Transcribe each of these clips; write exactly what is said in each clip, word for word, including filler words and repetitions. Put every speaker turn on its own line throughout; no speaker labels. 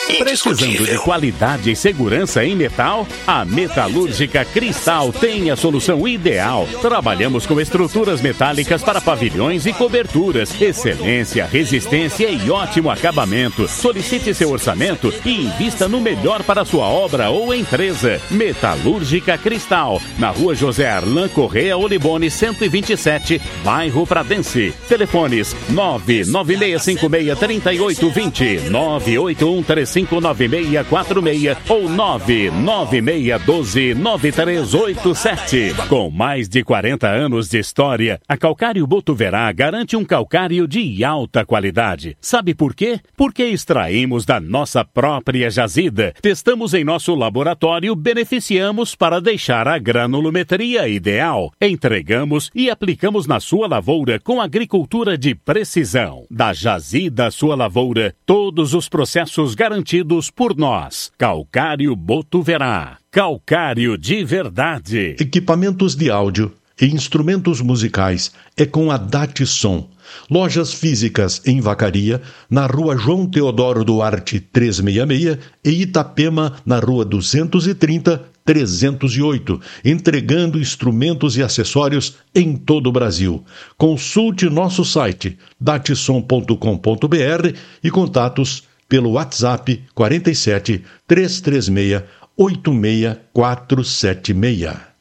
Precisando de qualidade e segurança em metal? A Metalúrgica Cristal tem a solução ideal. Trabalhamos com estruturas metálicas para pavilhões e coberturas. Excelência, resistência e ótimo acabamento. Solicite seu orçamento e invista no melhor para sua obra ou empresa. Metalúrgica Cristal, na rua José Arlan Correia Olibone cento e vinte e sete, bairro Pradense. Telefones nove nove seis cinco seis, três oito dois zero, nove oito um três cinco nove seis quatro seis ou nove nove seis um dois nove três oito sete. Com mais de quarenta anos de história, a Calcário Botuverá garante um calcário de alta qualidade. Sabe por quê? Porque extraímos da nossa própria jazida, testamos em nosso laboratório, beneficiamos para deixar a granulometria ideal. Entregamos e aplicamos na sua lavoura com agricultura de precisão. Da jazida à sua lavoura, todos os processos garantidos por nós. Calcário Botuverá. Calcário de verdade.
Equipamentos de áudio e instrumentos musicais é com a Datsom. Lojas físicas em Vacaria, na rua João Teodoro Duarte trezentos e sessenta e seis e Itapema, na rua duzentos e trinta, trezentos e oito, entregando instrumentos e acessórios em todo o Brasil. Consulte nosso site datsom ponto com ponto b r e contatos pelo WhatsApp quarenta e sete, trezentos e trinta e seis, oito seis quatro sete seis.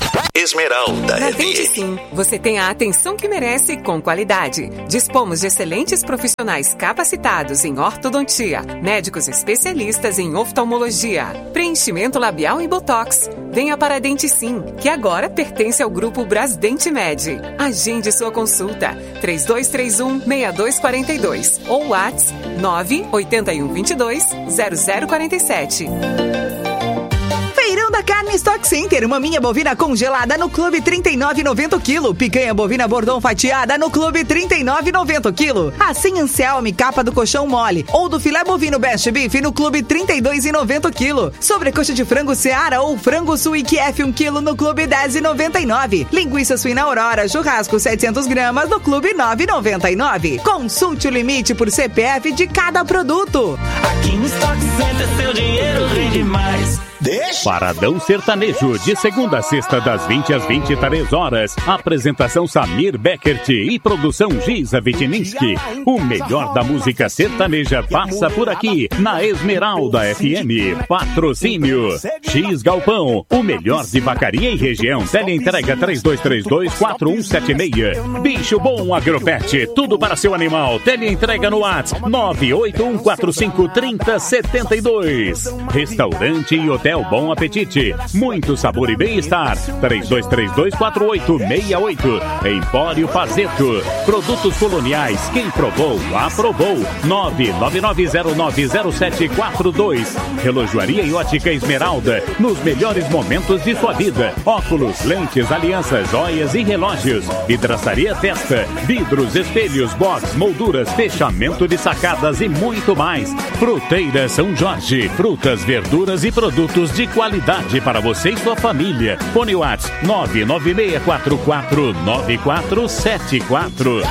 Esmeralda
Na
F M.
Dente Sim, você tem a atenção que merece com qualidade. Dispomos de excelentes profissionais capacitados em ortodontia, médicos especialistas em oftalmologia, preenchimento labial e botox. Venha para a Dente Sim, que agora pertence ao grupo Brasdente Med. Agende sua consulta três dois três um, seis dois quatro dois ou WhatsApp nove oito um dois dois, zero zero quatro sete.
Feirão da Carne Stock Center, maminha bovina congelada no Clube trinta e nove reais e noventa centavos quilo, picanha bovina bordão fatiada no Clube trinta e nove reais e noventa centavos quilo, assim Anselme capa do colchão mole ou do filé bovino Best Beef no Clube trinta e dois reais e noventa centavos quilo, sobrecoxa de frango Seara ou frango Suíque F um quilo no Clube dez reais e noventa e nove centavos, linguiça suína Aurora churrasco setecentos gramas no Clube nove reais e noventa e nove centavos. Consulte o limite por C P F de cada produto.
Aqui no Stock Center seu dinheiro rende mais.
Deixa. Paradão Sertanejo, de segunda a sexta, das vinte às vinte e três horas. Apresentação Samir Beckert e produção Giza Vitininski. O melhor da música sertaneja passa por aqui, na Esmeralda F M. Patrocínio X Galpão, o melhor de Vacaria e região. Teleentrega três dois três dois, quatro um sete seis. Bicho Bom Agropet, tudo para seu animal. Teleentrega no WhatsApp nove oito um quatro cinco, três zero sete dois. Restaurante e hotel Bom Apetite, muito sabor e bem-estar. Três dois três dois, quatro oito seis oito. Empório Fazeto, produtos coloniais, quem provou, aprovou. Nove nove nove zero nove zero sete quatro dois. Relojoaria e ótica Esmeralda, nos melhores momentos de sua vida. Óculos, lentes, alianças, joias e relógios. Vidraçaria Testa, vidros, espelhos, box, molduras, fechamento de sacadas e muito mais. Fruteira São Jorge, frutas, verduras e produtos de qualidade para você e sua família. Fone WhatsApp nove nove seis quatro quatro nove quatro sete quatro.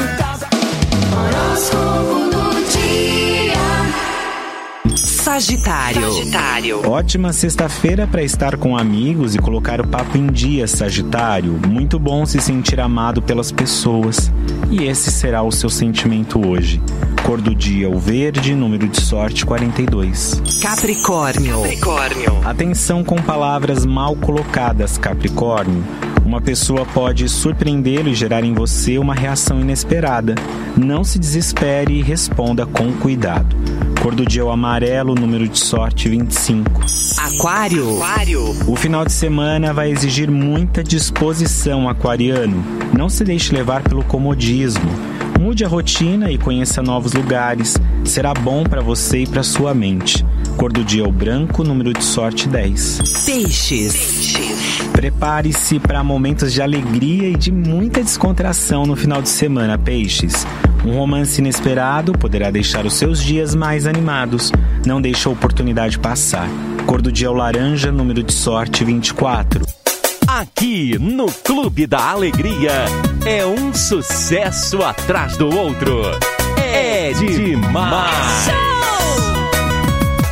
Sagitário. Sagitário.
Ótima sexta-feira para estar com amigos e colocar o papo em dia, Sagitário. Muito bom se sentir amado pelas pessoas. E esse será o seu sentimento hoje. Cor do dia, o verde, número de sorte quarenta e dois.
Capricórnio. Capricórnio.
Atenção com palavras mal colocadas, Capricórnio. Uma pessoa pode surpreendê-lo e gerar em você uma reação inesperada. Não se desespere e responda com cuidado. Cor do dia, o amarelo, número de sorte vinte e cinco.
Aquário. Aquário.
O final de semana vai exigir muita disposição, aquariano. Não se deixe levar pelo comodismo. Mude a rotina e conheça novos lugares. Será bom para você e para sua mente. Cor do dia, o branco, número de sorte dez.
Peixes. Peixes.
Prepare-se para momentos de alegria e de muita descontração no final de semana, Peixes. Um romance inesperado poderá deixar os seus dias mais animados. Não deixe a oportunidade passar. Cor do dia, o laranja, número de sorte vinte e quatro.
Aqui no Clube da Alegria é um sucesso atrás do outro. É demais!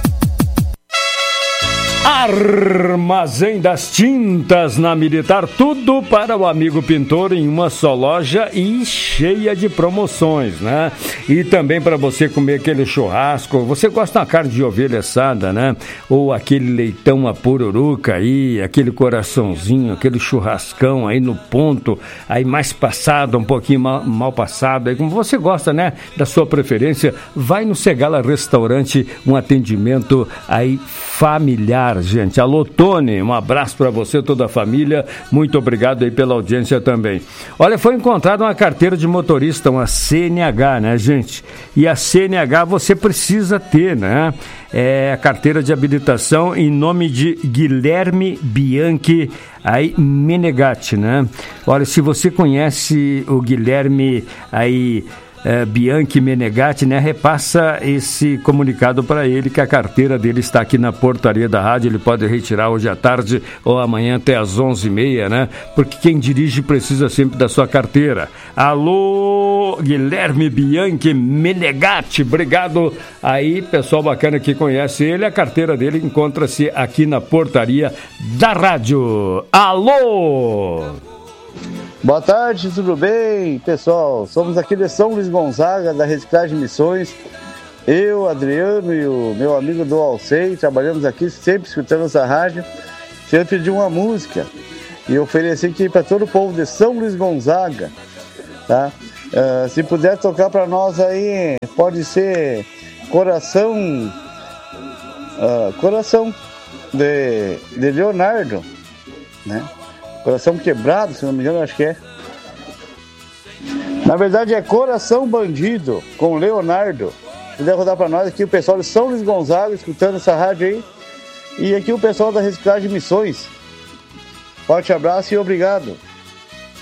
Armazém das Tintas na Militar, tudo para o amigo pintor em uma só loja e cheia de promoções, né? E também para você comer aquele churrasco. Você gosta da carne de ovelha assada, né? Ou aquele leitão a pururuca aí, aquele coraçãozinho, aquele churrascão aí no ponto, aí mais passado, um pouquinho mal, mal passado, aí como você gosta, né? Da sua preferência, vai no Segala Restaurante, um atendimento aí familiar, gente. Alô, Tony, um abraço para você, toda a família, muito obrigado aí pela audiência também. Olha, foi encontrada uma carteira de motorista, uma C N H, né, gente? E a C N H você precisa ter, né? É a carteira de habilitação em nome de Guilherme Bianchi aí Menegatti, né? Olha, se você conhece o Guilherme aí É, Bianchi Menegatti, né, repassa esse comunicado para ele, que a carteira dele está aqui na portaria da rádio. Ele pode retirar hoje à tarde ou amanhã até às onze e meia, né, porque quem dirige precisa sempre da sua carteira. Alô, Guilherme Bianchi Menegatti, obrigado aí, pessoal bacana que conhece ele. A carteira dele encontra-se aqui na portaria da rádio. Alô!
Boa tarde, tudo bem, pessoal? Somos aqui de São Luís Gonzaga, da Reciclagem Missões. Eu, Adriano e o meu amigo do Alcei, trabalhamos aqui sempre escutando essa rádio. Eu pedi uma música e ofereci aqui para todo o povo de São Luís Gonzaga, tá? Uh, se puder tocar para nós aí, pode ser Coração, uh, Coração de, de Leonardo, né? Coração Quebrado, se não me engano, acho que é. Na verdade é Coração Bandido, com Leonardo. Se puder rodar para nós aqui, o pessoal de São Luís Gonzaga, escutando essa rádio aí. E aqui o pessoal da Reciclagem Missões. Forte abraço e obrigado.